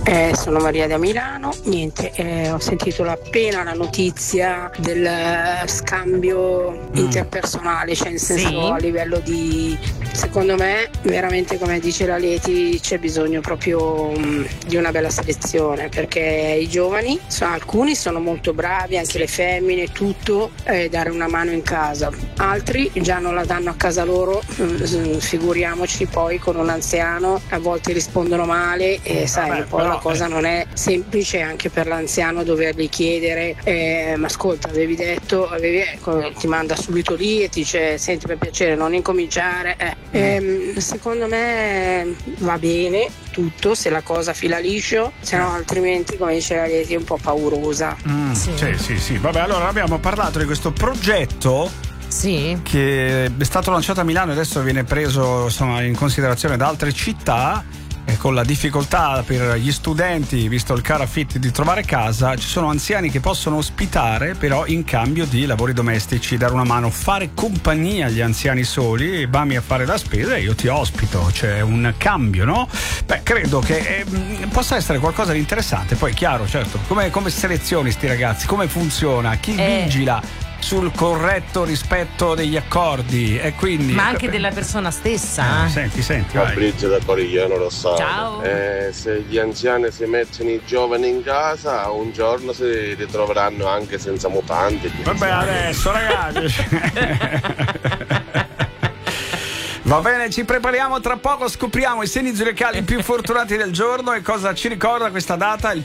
Sono Maria da Milano. Niente, ho sentito appena la notizia del scambio interpersonale, cioè in senso a livello di, secondo me veramente, come dice la Leti, c'è bisogno proprio di una bella selezione, perché i giovani alcuni sono molto bravi, anche le femmine, tutto, dare una mano in casa, altri già non la danno a casa loro, figuriamoci poi con un anziano, a volte rispondono male e sai, poi la cosa non è semplice anche per l'anziano dovergli chiedere ma ascolta, avevi detto, ti manda subito lì e ti dice senti, per piacere non incominciare, secondo me va bene tutto se la cosa fila liscio, se no altrimenti, come dice la Leti, è un po' paurosa. Sì. Vabbè, allora abbiamo parlato di questo progetto che è stato lanciato a Milano e adesso viene preso in considerazione da altre città, e con la difficoltà per gli studenti, visto il caro affitti, di trovare casa. Ci sono anziani che possono ospitare, però in cambio di lavori domestici, dare una mano, fare compagnia agli anziani soli, vammi a fare la spesa e io ti ospito, c'è un cambio, no? Beh, credo che possa essere qualcosa di interessante. Poi chiaro, certo, come selezioni sti ragazzi, come funziona, chi vigila sul corretto rispetto degli accordi, e quindi ma anche della persona stessa. Senti Fabrizio da Corigliano lo so. Ciao. Se gli anziani si mettono i giovani in casa, un giorno si ritroveranno anche senza mutande. Vabbè, adesso ragazzi va bene, ci prepariamo, tra poco scopriamo i segni zodiacali più fortunati del giorno. E cosa ci ricorda questa data? Il